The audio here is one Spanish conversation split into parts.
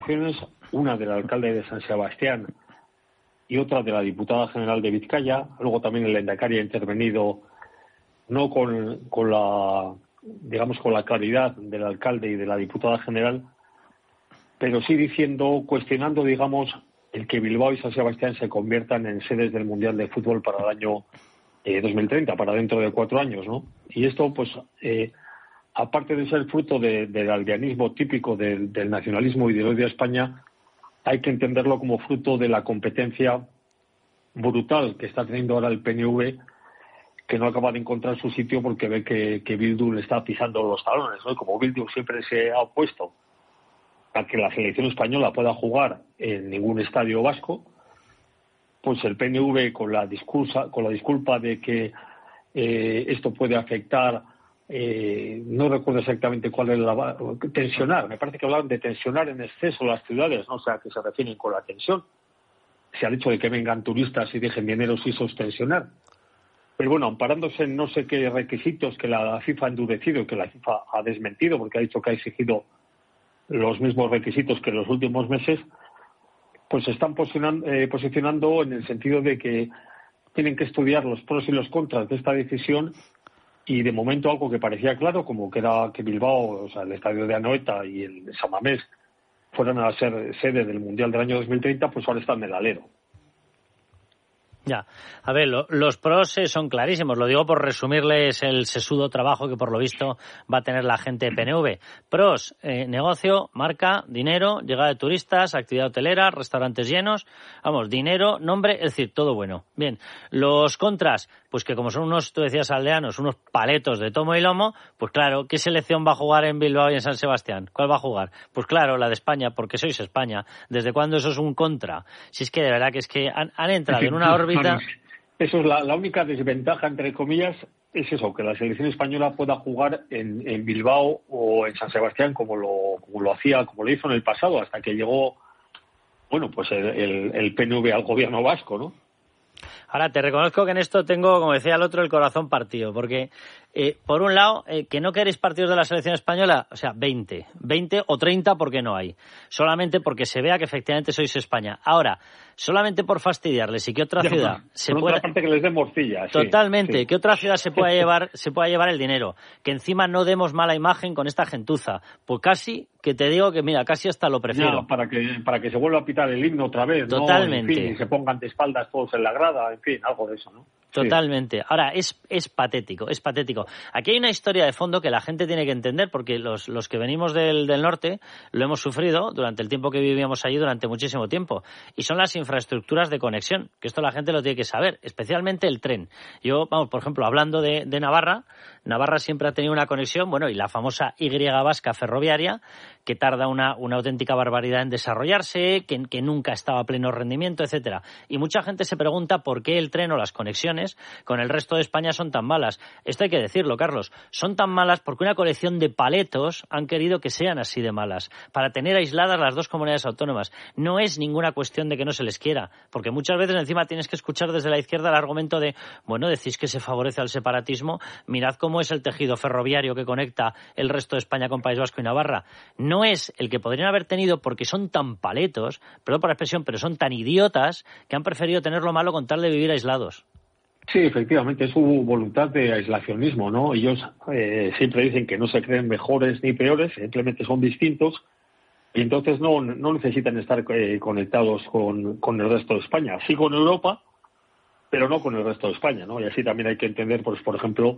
una del alcalde de San Sebastián y otra de la diputada general de Vizcaya. Luego también el lehendakari ha intervenido, no con la claridad del alcalde y de la diputada general, pero sí cuestionando, el que Bilbao y San Sebastián se conviertan en sedes del Mundial de Fútbol para el año 2030, para dentro de 4 años, ¿no? Y esto, pues, aparte de ser fruto del aldeanismo típico del nacionalismo y del odio a España, hay que entenderlo como fruto de la competencia brutal que está teniendo ahora el PNV, que no acaba de encontrar su sitio porque ve que Bildu le está pisando los talones, ¿no? Y como Bildu siempre se ha opuesto a que la selección española pueda jugar en ningún estadio vasco, pues el PNV con la disculpa de que esto puede afectar, no recuerdo exactamente cuál es tensionar, me parece que hablaban de tensionar en exceso las ciudades, ¿no? O sea, que se refieren con la tensión, se ha dicho de que vengan turistas y dejen dinero y tensionar. Pero bueno, amparándose en no sé qué requisitos que la FIFA ha endurecido y que la FIFA ha desmentido, porque ha dicho que ha exigido los mismos requisitos que en los últimos meses, pues se están posicionando en el sentido de que tienen que estudiar los pros y los contras de esta decisión, y de momento algo que parecía claro, como que era que Bilbao, o sea, el estadio de Anoeta y el de San Mamés fueran a ser sede del Mundial del año 2030, pues ahora están en el alero. Ya, a ver, los pros son clarísimos, lo digo por resumirles el sesudo trabajo que por lo visto va a tener la gente de PNV. Pros, negocio, marca, dinero, llegada de turistas, actividad hotelera, restaurantes llenos, dinero, nombre, es decir, todo bueno. Bien, los contras, pues que como son unos, tú decías aldeanos, unos paletos de tomo y lomo, pues claro, ¿qué selección va a jugar en Bilbao y en San Sebastián? ¿Cuál va a jugar? Pues claro, la de España, porque sois España. ¿Desde cuándo eso es un contra? Si es que de verdad que han entrado en una órbita. Eso es la única desventaja, entre comillas, es eso, que la selección española pueda jugar en Bilbao o en San Sebastián como lo hizo en el pasado, hasta que llegó, pues el PNV al gobierno vasco, ¿no? Ahora, te reconozco que en esto tengo, como decía el otro, el corazón partido, porque por un lado, que no queréis partidos de la selección española, o sea, 20 o 30 porque no hay, solamente porque se vea que efectivamente sois España. Ahora, solamente por fastidiarles y que otra ciudad se pueda... Otra parte que les dé morcilla. Totalmente, sí. Que otra ciudad se pueda llevar el dinero, que encima no demos mala imagen con esta gentuza, pues casi, que te digo que mira, casi hasta lo prefiero. Ya, para que se vuelva a pitar el himno otra vez, totalmente. ¿no? En fin, y se pongan de espaldas todos en la grada, en fin, algo de eso, ¿no? Totalmente. Sí. Ahora, es patético. Aquí hay una historia de fondo que la gente tiene que entender, porque los que venimos del norte lo hemos sufrido durante el tiempo que vivíamos allí durante muchísimo tiempo. Y son las infraestructuras de conexión, que esto la gente lo tiene que saber, especialmente el tren. Yo, por ejemplo, hablando de Navarra siempre ha tenido una conexión, y la famosa Y vasca ferroviaria, que tarda una auténtica barbaridad en desarrollarse, que nunca estaba a pleno rendimiento, etcétera. Y mucha gente se pregunta por qué el tren o las conexiones con el resto de España son tan malas. Esto hay que decirlo, Carlos. Son tan malas porque una colección de paletos han querido que sean así de malas, para tener aisladas las dos comunidades autónomas. No es ninguna cuestión de que no se les quiera, porque muchas veces encima tienes que escuchar desde la izquierda el argumento de, decís que se favorece al separatismo, mirad cómo es el tejido ferroviario que conecta el resto de España con País Vasco y Navarra. No es el que podrían haber tenido porque son tan paletos, perdón por la expresión, pero son tan idiotas que han preferido tenerlo malo con tal de vivir aislados. Sí, efectivamente, es su voluntad de aislacionismo, ¿no? Ellos siempre dicen que no se creen mejores ni peores, simplemente son distintos, y entonces no necesitan estar conectados con el resto de España. Sí con Europa, pero no con el resto de España, ¿no? Y así también hay que entender, pues, por ejemplo,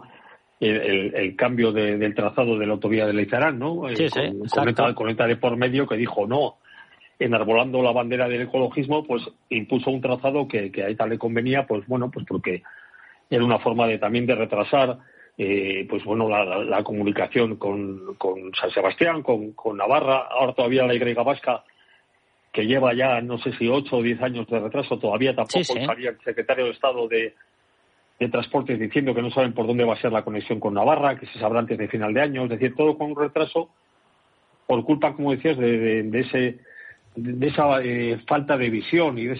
el cambio del trazado de la autovía de Leizarán, ¿no? Con ETA de por medio, que dijo no, enarbolando la bandera del ecologismo, pues impuso un trazado que a ETA le convenía, pues porque era una forma también de retrasar la comunicación con San Sebastián, con Navarra. Ahora todavía la Y vasca, que lleva ya no sé si 8 o 10 años de retraso, todavía tampoco salía el secretario de Estado de Transportes diciendo que no saben por dónde va a ser la conexión con Navarra, que se sabrá antes de final de año, es decir, todo con un retraso por culpa, como decías, de esa falta de visión y de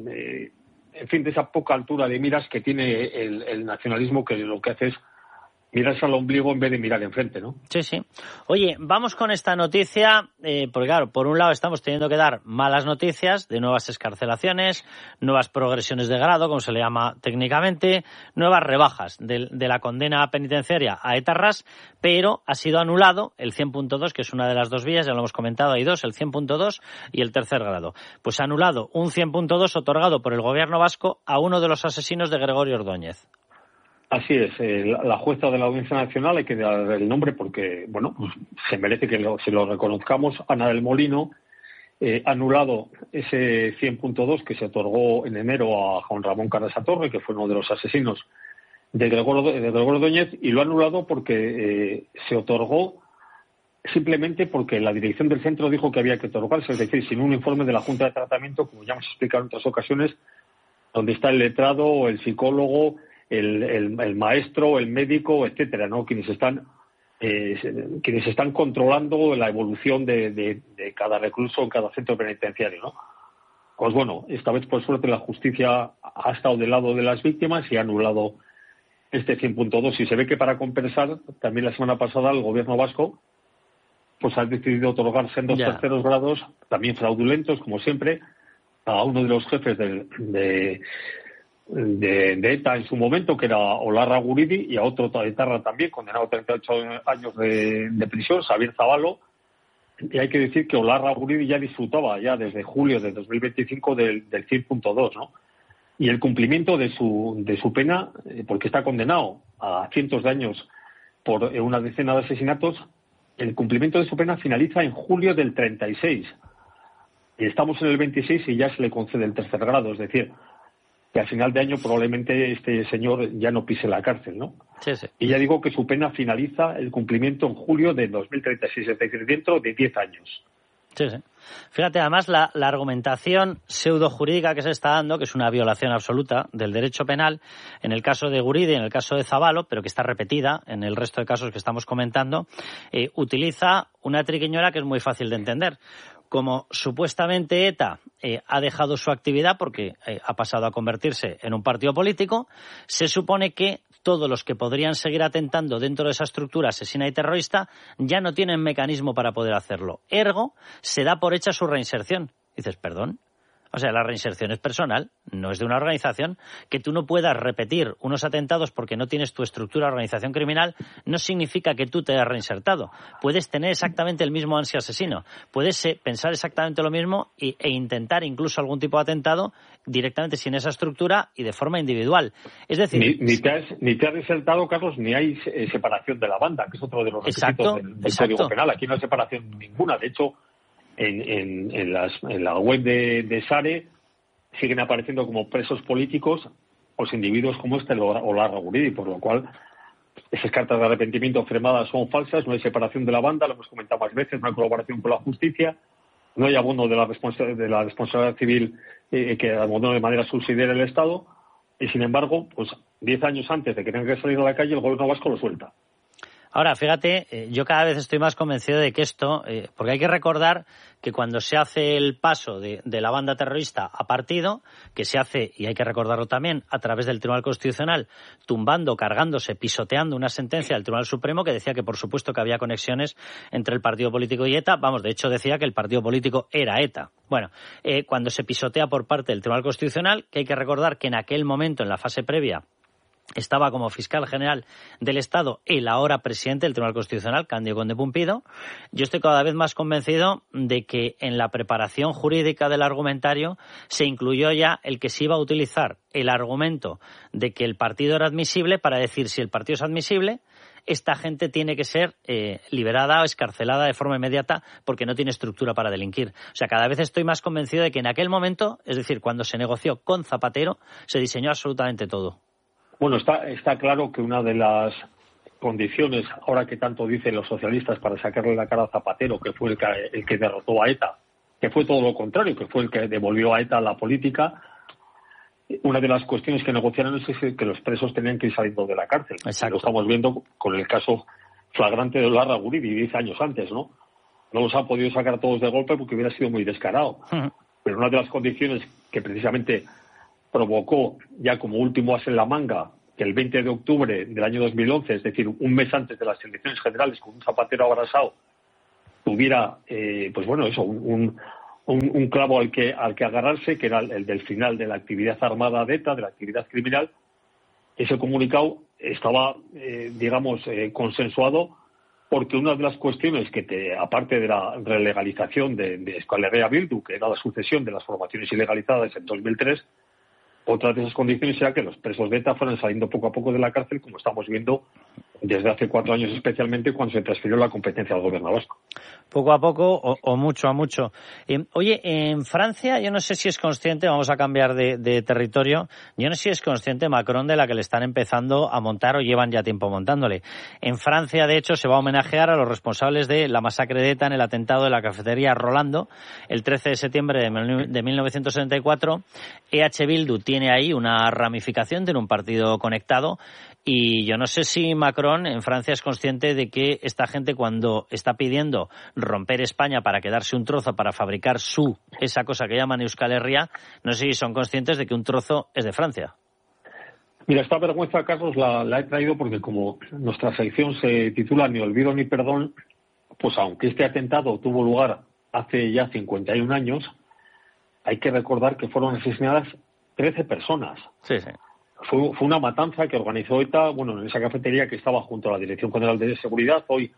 esa poca altura de miras que tiene el nacionalismo, que lo que hace es mirarse al ombligo en vez de mirar enfrente, ¿no? Sí, sí. Oye, vamos con esta noticia, porque claro, por un lado estamos teniendo que dar malas noticias de nuevas excarcelaciones, nuevas progresiones de grado, como se le llama técnicamente, nuevas rebajas de la condena penitenciaria a etarras, pero ha sido anulado el 100.2, que es una de las dos vías, ya lo hemos comentado, hay dos, el 100.2 y el tercer grado. Pues ha anulado un 100.2 otorgado por el gobierno vasco a uno de los asesinos de Gregorio Ordóñez. Así es, la jueza de la Audiencia Nacional, hay que dar el nombre porque, bueno, pues se merece que se lo reconozcamos, Ana del Molino, ha anulado ese 100.2 que se otorgó en enero a Juan Ramón Carrasco Torre, que fue uno de los asesinos de Gregorio Ordóñez, y lo ha anulado porque se otorgó simplemente porque la dirección del centro dijo que había que otorgarse, es decir, sin un informe de la Junta de Tratamiento, como ya hemos explicado en otras ocasiones, donde está el letrado, el psicólogo, el maestro, el médico, etcétera, ¿no? Quienes están controlando la evolución de cada recluso en cada centro penitenciario, ¿no? Pues bueno, esta vez por suerte la justicia ha estado del lado de las víctimas y ha anulado este 100.2, y se ve que para compensar, también la semana pasada el gobierno vasco pues ha decidido otorgar sendos terceros grados, también fraudulentos, como siempre, a uno de los jefes de ETA en su momento, que era Olarra Guridi, y a otro etarra también, condenado a 38 años de prisión, Xavier Zabalo. Y hay que decir que Olarra Guridi ya disfrutaba ya desde julio de 2025 del 100.2, ¿no? Y el cumplimiento de su pena, porque está condenado a cientos de años por una decena de asesinatos, el cumplimiento de su pena finaliza en julio del 36. Y estamos en el 26 y ya se le concede el tercer grado, es decir, que al final de año probablemente este señor ya no pise la cárcel, ¿no? Sí, sí. Y ya digo que su pena finaliza el cumplimiento en julio de 2036, es decir, dentro de 10 años. Sí, sí. Fíjate, además, la argumentación pseudojurídica que se está dando, que es una violación absoluta del derecho penal, en el caso de Guridi, en el caso de Zabalo, pero que está repetida en el resto de casos que estamos comentando, utiliza una triquiñuela que es muy fácil de entender. Como supuestamente ETA ha dejado su actividad porque ha pasado a convertirse en un partido político, se supone que todos los que podrían seguir atentando dentro de esa estructura asesina y terrorista ya no tienen mecanismo para poder hacerlo. Ergo, se da por hecha su reinserción. Dices, ¿perdón? O sea, la reinserción es personal, no es de una organización. Que tú no puedas repetir unos atentados porque no tienes tu estructura de organización criminal no significa que tú te hayas reinsertado. Puedes tener exactamente el mismo ansia asesino, puedes pensar exactamente lo mismo e intentar incluso algún tipo de atentado directamente sin esa estructura y de forma individual. Es decir, ni te has reinsertado, Carlos, ni hay separación de la banda, que es otro de los requisitos del Código Penal. Aquí no hay separación ninguna. De hecho, en la web de SARE siguen apareciendo como presos políticos pues individuos como Olarra Guridi, por lo cual esas cartas de arrepentimiento firmadas son falsas, no hay separación de la banda, lo hemos comentado más veces, no hay colaboración con la justicia, no hay abono de la responsabilidad civil que abonó de manera subsidiaria el Estado, y sin embargo, pues 10 años antes de que tenga que salir a la calle, el gobierno vasco lo suelta. Ahora, fíjate, yo cada vez estoy más convencido de que esto, porque hay que recordar que cuando se hace el paso de la banda terrorista a partido, que se hace, y hay que recordarlo también, a través del Tribunal Constitucional, tumbando, cargándose, pisoteando una sentencia del Tribunal Supremo que decía que por supuesto que había conexiones entre el partido político y ETA, vamos, de hecho decía que el partido político era ETA. Bueno, cuando se pisotea por parte del Tribunal Constitucional, que hay que recordar que en aquel momento, en la fase previa, estaba como fiscal general del Estado el ahora presidente del Tribunal Constitucional, Cándido Conde Pumpido. Yo estoy cada vez más convencido de que en la preparación jurídica del argumentario se incluyó ya el que se iba a utilizar el argumento de que el partido era admisible para decir si el partido es admisible, esta gente tiene que ser liberada o excarcelada de forma inmediata porque no tiene estructura para delinquir. O sea, cada vez estoy más convencido de que en aquel momento, es decir, cuando se negoció con Zapatero, se diseñó absolutamente todo. Bueno, está claro que una de las condiciones, ahora que tanto dicen los socialistas, para sacarle la cara a Zapatero, que fue el que derrotó a ETA, que fue todo lo contrario, que fue el que devolvió a ETA a la política, una de las cuestiones que negociaron es que los presos tenían que ir saliendo de la cárcel. Exacto. Lo estamos viendo con el caso flagrante de Olarra Guridi 10 años antes, ¿no? No los ha podido sacar todos de golpe porque hubiera sido muy descarado. Pero una de las condiciones que precisamente provocó ya como último as en la manga que el 20 de octubre del año 2011, es decir, un mes antes de las elecciones generales, con un Zapatero abrasado, tuviera, pues bueno, eso, un clavo al que agarrarse, que era el del final de la actividad armada de ETA, de la actividad criminal. Ese comunicado estaba, consensuado, porque una de las cuestiones que, aparte de la relegalización de Euskal Herria Bildu, que era la sucesión de las formaciones ilegalizadas en 2003, otra de esas condiciones era que los presos de ETA fueran saliendo poco a poco de la cárcel, como estamos viendo desde hace 4 años, especialmente cuando se transfirió la competencia al gobierno vasco. Poco a poco o mucho a mucho. Oye, en Francia, yo no sé si es consciente, vamos a cambiar de territorio, yo no sé si es consciente Macron de la que le están empezando a montar o llevan ya tiempo montándole. En Francia, de hecho, se va a homenajear a los responsables de la masacre de ETA en el atentado de la cafetería Rolando, el 13 de septiembre de 1974. EH Bildu tiene ahí una ramificación, tiene un partido conectado, y yo no sé si Macron en Francia es consciente de que esta gente, cuando está pidiendo romper España para quedarse un trozo para fabricar esa cosa que llaman Euskal Herria, no sé si son conscientes de que un trozo es de Francia. Mira, esta vergüenza, Carlos, la he traído porque como nuestra sección se titula Ni olvido ni perdón, pues aunque este atentado tuvo lugar hace ya 51 años, hay que recordar que fueron asesinadas 13 personas. Sí, sí. Fue una matanza que organizó ETA, bueno, en esa cafetería que estaba junto a la Dirección General de Seguridad, hoy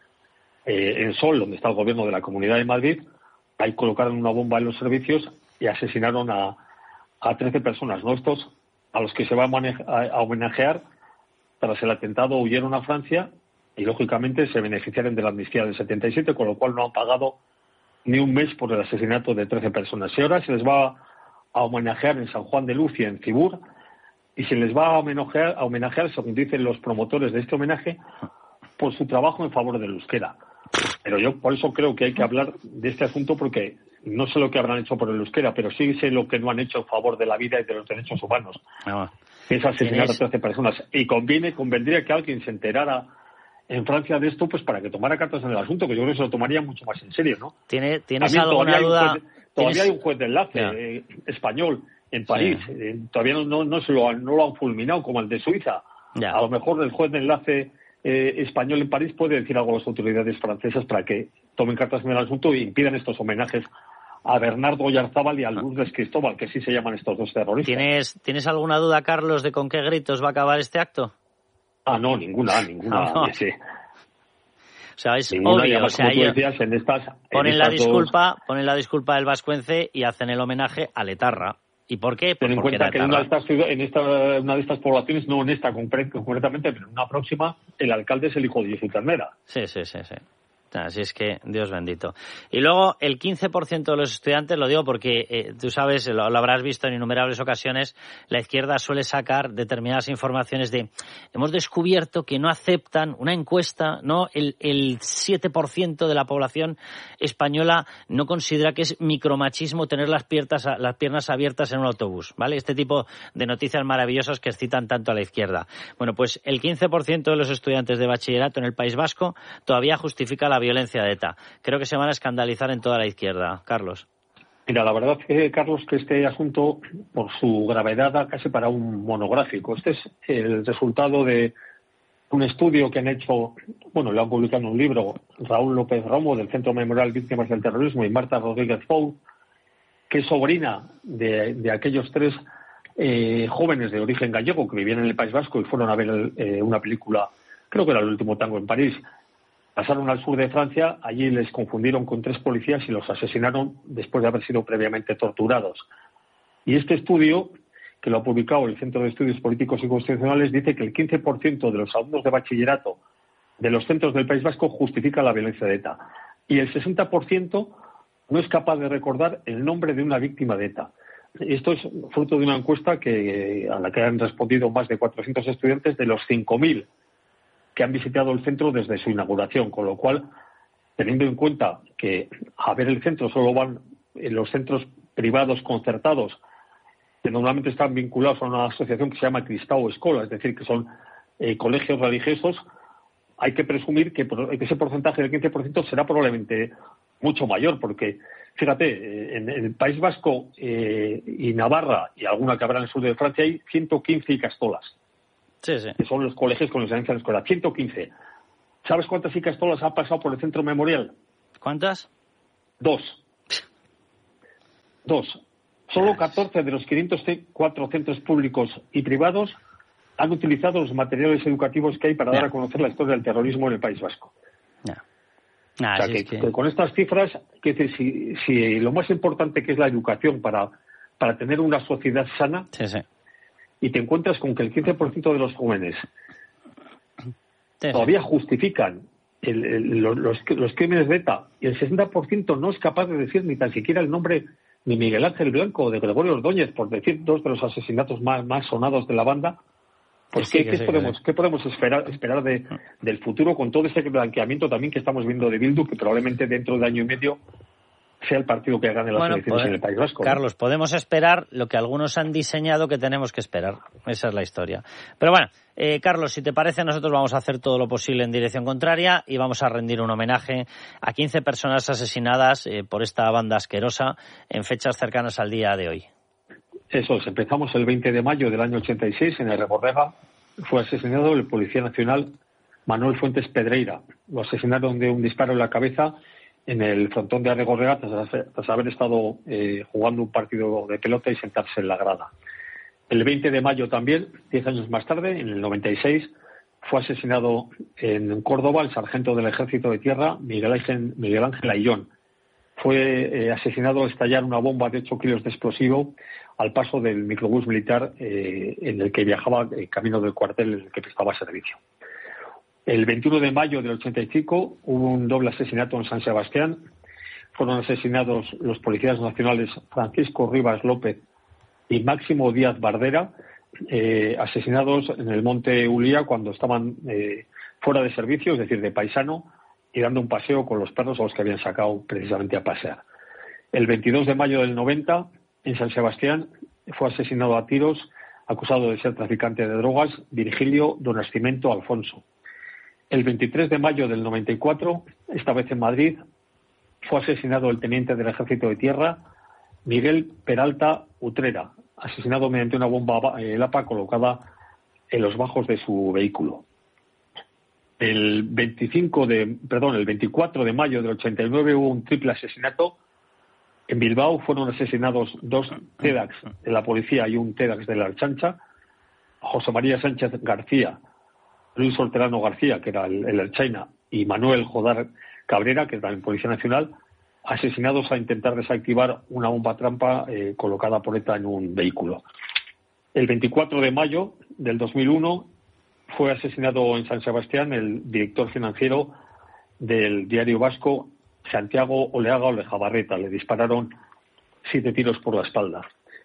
en Sol, donde está el gobierno de la Comunidad de Madrid. Ahí colocaron una bomba en los servicios y asesinaron a 13 personas, ¿no? Estos, a los que se va a homenajear, tras el atentado huyeron a Francia y, lógicamente, se beneficiaron de la amnistía del 77, con lo cual no han pagado ni un mes por el asesinato de 13 personas. Y ahora se les va a homenajear en San Juan de Luz y en Cibur, y se les va a homenajear, según dicen los promotores de este homenaje, por su trabajo en favor del euskera. Pero yo por eso creo que hay que hablar de este asunto, porque no sé lo que habrán hecho por el euskera, pero sí sé lo que no han hecho en favor de la vida y de los derechos humanos. Es asesinar a 13 personas. Y convendría que alguien se enterara en Francia de esto, pues para que tomara cartas en el asunto, que yo creo que se lo tomaría mucho más en serio, ¿no? ¿Tienes alguna duda? Todavía hay un juez de enlace español en París. Sí. Todavía no lo han fulminado como el de Suiza. A lo mejor el juez de enlace español en París puede decir algo a las autoridades francesas para que tomen cartas en el asunto y impidan estos homenajes a Bernardo Oyarzábal y a Lourdes Cristóbal, que sí se llaman estos dos terroristas. ¿Tienes alguna duda, Carlos, de con qué gritos va a acabar este acto? No, ninguna. No. Sí. O sea, es ninguna, obvio. O sea, ellos ponen la disculpa del vascuence y hacen el homenaje a Letarra. ¿Y por qué? Ten en cuenta que en una de estas poblaciones, no en esta concretamente, pero en una próxima, el alcalde es el hijo de Jesús Ternera. Sí. Así es que, Dios bendito. Y luego, el 15% de los estudiantes, lo digo porque tú sabes, lo habrás visto en innumerables ocasiones, la izquierda suele sacar determinadas informaciones de hemos descubierto que no aceptan una encuesta, ¿no? El 7% de la población española no considera que es micromachismo tener las piernas abiertas en un autobús, ¿vale? Este tipo de noticias maravillosas que excitan tanto a la izquierda. Bueno, pues el 15% de los estudiantes de bachillerato en el País Vasco todavía justifica la violencia de ETA. Creo que se van a escandalizar en toda la izquierda. Carlos. Mira, la verdad es que, Carlos, que este asunto, por su gravedad, da casi para un monográfico. Este es el resultado de un estudio que han hecho, lo han publicado en un libro, Raúl López Romo, del Centro Memorial Víctimas del Terrorismo, y Marta Rodríguez Pou, que es sobrina de aquellos 3 jóvenes de origen gallego que vivían en el País Vasco y fueron a ver una película, creo que era El último tango en París. Pasaron al sur de Francia, allí les confundieron con 3 policías y los asesinaron después de haber sido previamente torturados. Y este estudio, que lo ha publicado el Centro de Estudios Políticos y Constitucionales, dice que el 15% de los alumnos de bachillerato de los centros del País Vasco justifica la violencia de ETA. Y el 60% no es capaz de recordar el nombre de una víctima de ETA. Esto es fruto de una encuesta a la que han respondido más de 400 estudiantes de los 5.000 que han visitado el centro desde su inauguración, con lo cual, teniendo en cuenta que a ver el centro solo van en los centros privados concertados, que normalmente están vinculados a una asociación que se llama Cristau Escola, es decir, que son colegios religiosos, hay que presumir que ese porcentaje del 15% será probablemente mucho mayor, porque, fíjate, en el País Vasco y Navarra, y alguna que habrá en el sur de Francia, hay 115 icastolas. Sí, sí. Que son los colegios con licencia en la escuela. 115. ¿Sabes cuántas icastolas han pasado por el centro memorial? ¿Cuántas? 2. Solo 14 de los 504 centros públicos y privados han utilizado los materiales educativos que hay para dar a conocer la historia del terrorismo en el País Vasco. Que con estas cifras, si lo más importante que es la educación para tener una sociedad sana, y te encuentras con que el 15% de los jóvenes todavía justifican los crímenes de ETA y el 60% no es capaz de decir ni tan siquiera el nombre ni Miguel Ángel Blanco o de Gregorio Ordóñez, por decir dos de los asesinatos más sonados de la banda, pues ¿qué podemos esperar del futuro con todo este blanqueamiento también que estamos viendo de Bildu, que probablemente dentro de año y medio sea el partido que gane las elecciones en el País Vasco? Carlos, podemos esperar lo que algunos han diseñado que tenemos que esperar. Esa es la historia. Pero bueno, Carlos, si te parece, nosotros vamos a hacer todo lo posible en dirección contraria y vamos a rendir un homenaje a 15 personas asesinadas por esta banda asquerosa en fechas cercanas al día de hoy. Eso es, empezamos el 20 de mayo del año 86 en el Regordega. Fue asesinado el Policía Nacional Manuel Fuentes Pedreira. Lo asesinaron de un disparo en la cabeza en el frontón de Arregorrega tras haber estado jugando un partido de pelota y sentarse en la grada. El 20 de mayo también, 10 años más tarde, en el 96, fue asesinado en Córdoba el sargento del Ejército de Tierra Miguel Ángel Ayllón. Fue asesinado al estallar una bomba de 8 kilos de explosivo al paso del microbús militar en el que viajaba camino del cuartel en el que prestaba servicio. El 21 de mayo del 85 hubo un doble asesinato en San Sebastián. Fueron asesinados los policías nacionales Francisco Rivas López y Máximo Díaz Bardera, asesinados en el Monte Ulía cuando estaban fuera de servicio, es decir, de paisano, y dando un paseo con los perros a los que habían sacado precisamente a pasear. El 22 de mayo del 90, en San Sebastián, fue asesinado a tiros, acusado de ser traficante de drogas, Virgilio Don Nascimento Alfonso. El 23 de mayo del 94, esta vez en Madrid, fue asesinado el teniente del Ejército de Tierra, Miguel Peralta Utrera, asesinado mediante una bomba Lapa colocada en los bajos de su vehículo. El 24 de mayo del 89 hubo un triple asesinato. En Bilbao fueron asesinados 2 TEDx de la policía y un TEDx de la Ertzaintza. José María Sánchez García, Luis Hortelano García, que era el Ertzaina, y Manuel Jodar Cabrera, que era el Policía Nacional, asesinados a intentar desactivar una bomba trampa colocada por ETA en un vehículo. El 24 de mayo del 2001 fue asesinado en San Sebastián el director financiero del Diario Vasco, Santiago Oleaga Olejabarreta. Le dispararon 7 tiros por la espalda.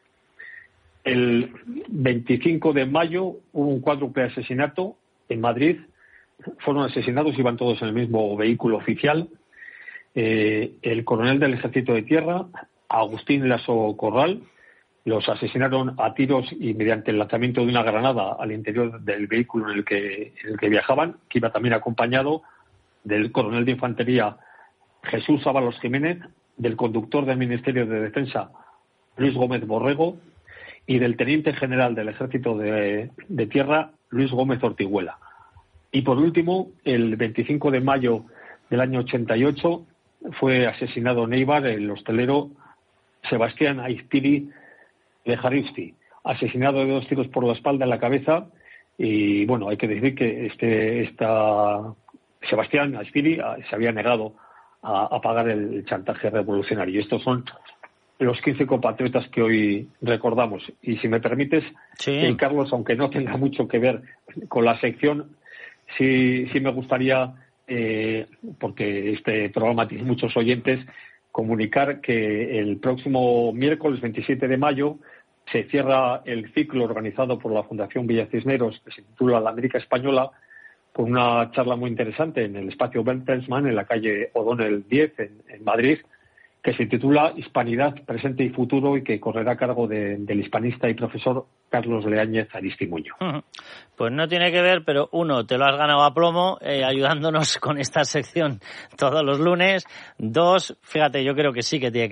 El 25 de mayo hubo un cuádruple asesinato en Madrid. Fueron asesinados, iban todos en el mismo vehículo oficial. El coronel del Ejército de Tierra, Agustín Lasso Corral, los asesinaron a tiros y mediante el lanzamiento de una granada al interior del vehículo en el que viajaban, que iba también acompañado del coronel de infantería Jesús Ábalos Jiménez, del conductor del Ministerio de Defensa Luis Gómez Borrego y del teniente general del Ejército de Tierra Luis Gómez Ortiguela. Y por último, el 25 de mayo del año 88 fue asesinado en Eibar el hostelero Sebastián Aizpiri Lejarivsky, asesinado de 2 tiros por la espalda en la cabeza. Y bueno, hay que decir que Sebastián Aizpiri se había negado a pagar el chantaje revolucionario. Y estos son los 15 compatriotas que hoy recordamos. Y si me permites, Carlos, aunque no tenga mucho que ver con la sección, sí me gustaría, porque este programa tiene muchos oyentes, comunicar que el próximo miércoles 27 de mayo se cierra el ciclo organizado por la Fundación Villa Cisneros, que se titula La América Española, con una charla muy interesante en el espacio Bertelsmann, en la calle O'Donnell 10, en Madrid, que se titula Hispanidad, Presente y Futuro, y que correrá a cargo del hispanista y profesor Carlos Leáñez Aristimuño. Pues no tiene que ver, pero uno, te lo has ganado a plomo ayudándonos con esta sección todos los lunes. 2, fíjate, yo creo que sí que tiene que ver,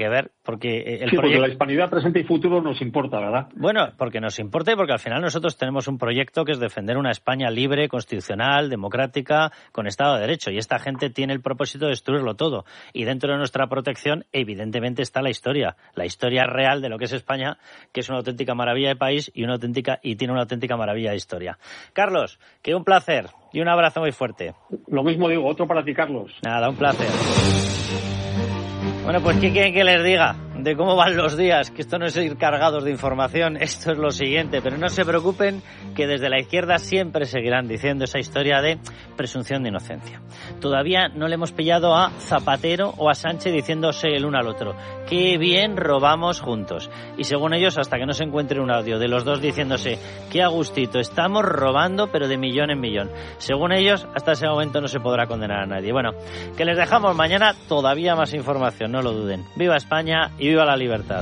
Porque porque la hispanidad presente y futuro nos importa, ¿verdad? Bueno, porque nos importa y porque al final nosotros tenemos un proyecto que es defender una España libre, constitucional, democrática, con Estado de Derecho. Y esta gente tiene el propósito de destruirlo todo. Y dentro de nuestra protección, evidentemente, está la historia real de lo que es España, que es una auténtica maravilla de país y tiene una auténtica maravilla de historia. Carlos, que un placer y un abrazo muy fuerte. Lo mismo digo, otro para ti, Carlos. Nada, un placer. Bueno, pues ¿qué quieren que les diga de cómo van los días? Que esto no es ir cargados de información, esto es lo siguiente. Pero no se preocupen, que desde la izquierda siempre seguirán diciendo esa historia de presunción de inocencia. Todavía no le hemos pillado a Zapatero o a Sánchez diciéndose el uno al otro: qué bien robamos juntos. Y según ellos, hasta que no se encuentre un audio de los dos diciéndose: qué a gustito, estamos robando pero de millón en millón. Según ellos, hasta ese momento no se podrá condenar a nadie. Bueno, que les dejamos mañana todavía más información, no lo duden. ¡Viva España y viva la libertad!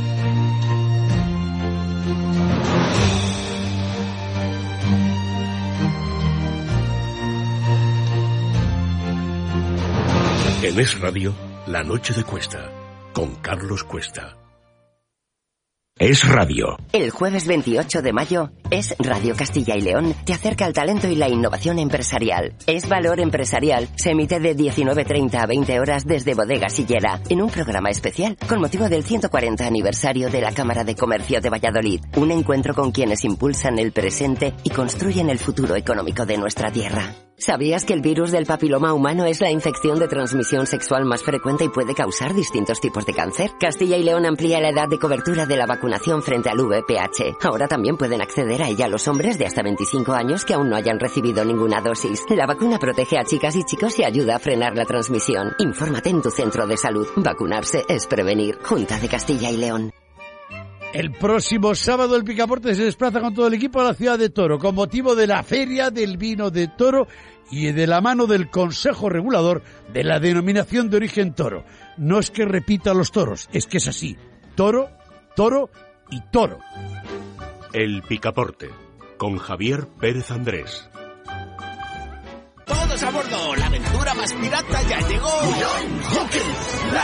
En Es Radio, La Noche de Cuesta, con Carlos Cuesta. Es Radio. El jueves 28 de mayo, Es Radio Castilla y León te acerca al talento y la innovación empresarial. Es Valor Empresarial. Se emite de 19:30 a 20 horas desde Bodega Sillera, en un programa especial con motivo del 140 aniversario de la Cámara de Comercio de Valladolid. Un encuentro con quienes impulsan el presente y construyen el futuro económico de nuestra tierra. ¿Sabías que el virus del papiloma humano es la infección de transmisión sexual más frecuente y puede causar distintos tipos de cáncer? Castilla y León amplía la edad de cobertura de la vacunación frente al VPH. Ahora también pueden acceder a ella los hombres de hasta 25 años que aún no hayan recibido ninguna dosis. La vacuna protege a chicas y chicos y ayuda a frenar la transmisión. Infórmate en tu centro de salud. Vacunarse es prevenir. Junta de Castilla y León. El próximo sábado el Picaporte se desplaza con todo el equipo a la ciudad de Toro con motivo de la Feria del Vino de Toro y de la mano del Consejo Regulador de la Denominación de Origen Toro. No es que repita los toros, es que es así. Toro, toro y toro. El Picaporte, con Javier Pérez Andrés. Todos a bordo, la aventura más pirata ya llegó.